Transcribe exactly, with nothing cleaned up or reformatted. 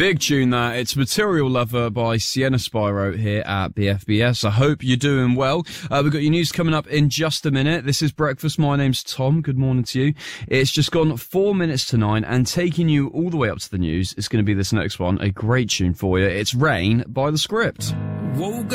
Big tune that. It's Material Lover by Sienna Spyro here at B F B S. I hope you're doing well. Uh, we've got your news coming up in just a minute. This is Breakfast. My name's Tom. Good morning to you. It's just gone four minutes to nine, and taking you all the way up to the news is going to be this next one. A great tune for you. It's Rain by The Script. Woke